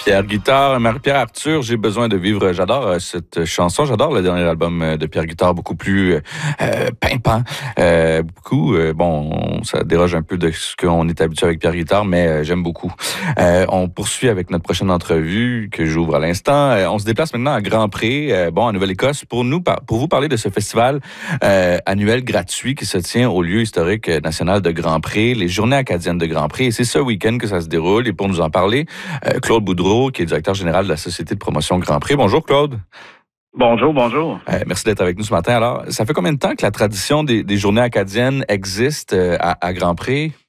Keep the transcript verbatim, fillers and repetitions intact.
Pierre Guitard, Marie-Pierre Arthur, j'ai besoin de vivre. J'adore cette chanson, j'adore le dernier album de Pierre Guitard, beaucoup plus euh, pimpant, euh, beaucoup, euh, bon, ça déroge un peu de ce qu'on est habitué avec Pierre Guitard, mais euh, j'aime beaucoup. Euh, on poursuit avec notre prochaine entrevue que j'ouvre à l'instant. Euh, on se déplace maintenant à Grand-Pré, euh, bon, en Nouvelle-Écosse, pour nous, pour vous parler de ce festival euh, annuel gratuit qui se tient au lieu historique national de Grand-Pré, les Journées acadiennes de Grand-Pré. Et c'est ce week-end que ça se déroule. Et pour nous en parler, euh, Claude Boudreau, qui est directeur général de la Société de promotion Grand-Pré. Bonjour, Claude. Bonjour, bonjour. Euh, merci d'être avec nous ce matin. Alors, ça fait combien de temps que la tradition des, des Journées acadiennes existe euh, à, à Grand-Pré?